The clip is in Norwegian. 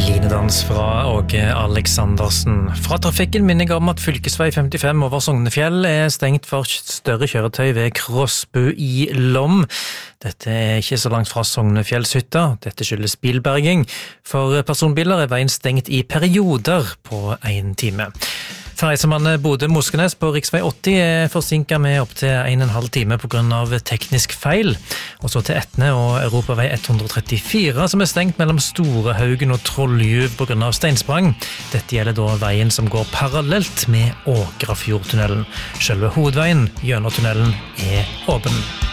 Linedans fra Åge Aleksandersen. Fra trafikken minner jeg om at fylkesvei 55 over Sognefjell stengt for større kjøretøy ved Krossbu i Lom. Dette ikke så langt fra Sognefjellshytta. Dette skyldes bilberging. For personbiler veien stengt i perioder på 1 time. Reisemann Bodø-Moskenes på riksvei 80 forsinket med opp til 1,5 time på grunn av teknisk feil. Og så til Etne og Europavei 134 som stengt mellom Storehaugen og Trolljuv på grunn av steinsprang. Dette gjelder da veien som går parallelt med Åkrafjordtunnelen. Selve hovedveien gjennom tunnelen åpen.